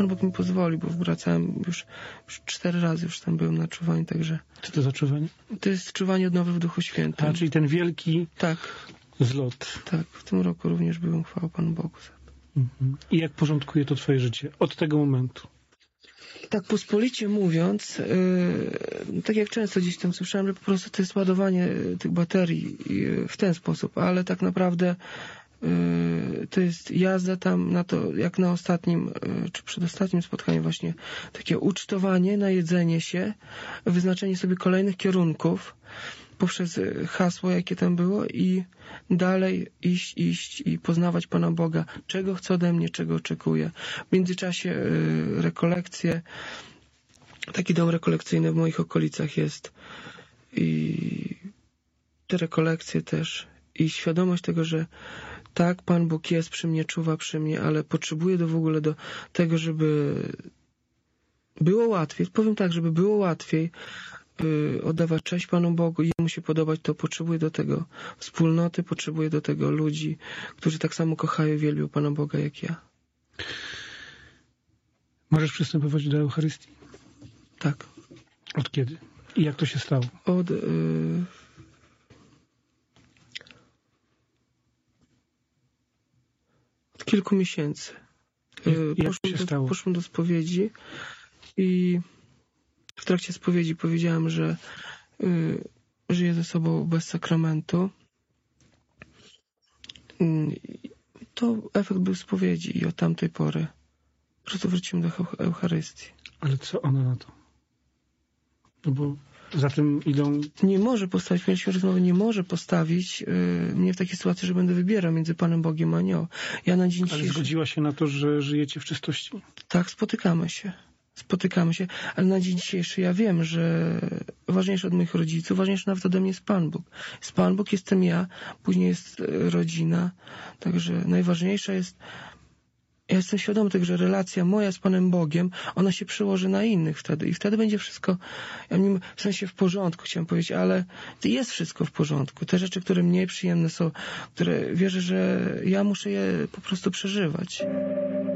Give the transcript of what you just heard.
Pan Bóg mi pozwoli, bo wracałem już 4 razy już tam byłem na czuwaniu, także... Co to za czuwanie? To jest czuwanie odnowy w Duchu Świętym. A, czyli ten wielki Tak, zlot. tak. W tym roku również byłem, chwała Panu Bogu za to. I jak porządkuje to twoje życie od tego momentu? Tak pospolicie mówiąc, tak jak często gdzieś tam słyszałem, że po prostu to jest ładowanie tych baterii w ten sposób, ale tak naprawdę to jest jazda tam na to, jak na ostatnim, czy przedostatnim spotkaniu właśnie, takie ucztowanie, najedzenie się, wyznaczenie sobie kolejnych kierunków poprzez hasło, jakie tam było i dalej iść i poznawać Pana Boga, czego chce ode mnie, czego oczekuje. W międzyczasie rekolekcje, taki dom rekolekcyjny w moich okolicach jest i te rekolekcje też i świadomość tego, że tak, Pan Bóg jest przy mnie, czuwa przy mnie, ale potrzebuję w ogóle do tego, żeby było łatwiej, powiem tak, żeby było łatwiej oddawać cześć Panu Bogu i Jemu się podobać, to potrzebuję do tego wspólnoty, potrzebuję do tego ludzi, którzy tak samo kochają i wielbią Pana Boga jak ja. Możesz przystępować do Eucharystii? Tak. Od kiedy? I jak to się stało? Od kilku miesięcy. Jak to się stało? Poszłem do spowiedzi i w trakcie spowiedzi powiedziałem, że żyję ze sobą bez sakramentu. To efekt był spowiedzi i od tamtej pory po prostu wróciłem do Eucharystii. Ale co ona na to? No bo za tym idą... Nie może postawić, pierwszej rozmowy nie może postawić mnie w takiej sytuacji, że będę wybierał między Panem Bogiem a nią. Ja na dzień dzisiejszy... Ale zgodziła się na to, że żyjecie w czystości? Tak, spotykamy się, ale na dzień dzisiejszy ja wiem, że ważniejsze od moich rodziców, ważniejsze nawet ode mnie jest Pan Bóg. Jest Pan Bóg, jestem ja, później jest rodzina, także najważniejsza jest... Ja jestem świadomy tego, że relacja moja z Panem Bogiem, ona się przełoży na innych wtedy i wtedy będzie wszystko, w sensie w porządku, chciałem powiedzieć, ale jest wszystko w porządku. Te rzeczy, które mniej przyjemne są, które wierzę, że ja muszę je po prostu przeżywać.